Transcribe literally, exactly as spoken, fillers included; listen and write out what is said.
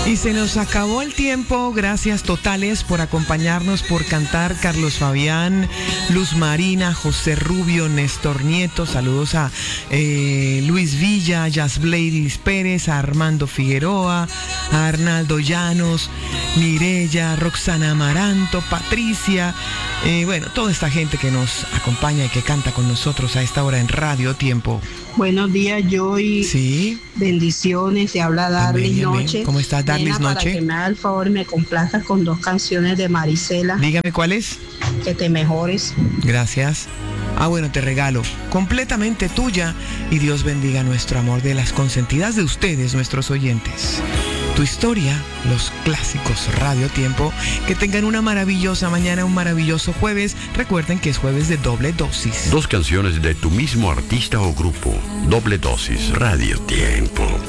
Y se nos acabó el tiempo. Gracias totales por acompañarnos, por cantar. Carlos Fabián, Luz Marina, José Rubio, Néstor Nieto. Saludos a eh, Luis Villa, Yasbladis Pérez, a Armando Figueroa, a Arnaldo Llanos, Mireya, Roxana Amaranto, Patricia. Eh, bueno, toda esta gente que nos acompaña y que canta con nosotros a esta hora en Radio Tiempo. Buenos días, Joy. Sí. Bendiciones, te habla Darlis Noche. ¿Cómo estás, Darlis Noche? Para que me haga el favor y me complazcas con dos canciones de Marisela. Dígame cuáles. Que te mejores. Gracias. Ah, bueno, te regalo, completamente tuya, y Dios bendiga nuestro amor, de las consentidas de ustedes, nuestros oyentes. Tu historia, los clásicos Radio Tiempo. Que tengan una maravillosa mañana, un maravilloso jueves. Recuerden que es jueves de doble dosis. Dos canciones de tu mismo artista o grupo. Doble dosis Radio Tiempo.